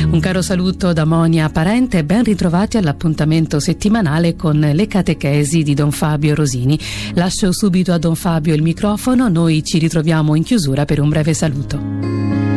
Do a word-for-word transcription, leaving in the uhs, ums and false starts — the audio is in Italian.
Un caro saluto da Monia Parente e ben ritrovati all'appuntamento settimanale con le catechesi di Don Fabio Rosini. Lascio subito a Don Fabio il microfono, noi ci ritroviamo in chiusura per un breve saluto.